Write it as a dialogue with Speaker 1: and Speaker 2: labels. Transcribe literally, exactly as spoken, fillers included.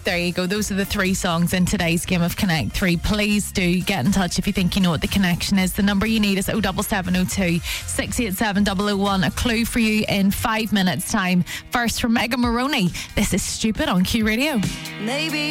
Speaker 1: there you go. Those are the three songs in today's game of Connect three. Please do get in touch if you think you know what the connection is. The number you need is oh seven seven oh two, six eight seven, double oh one. A clue for you in five minutes time. First from Megan Maroney. This is Stupid on Q Radio.
Speaker 2: Maybe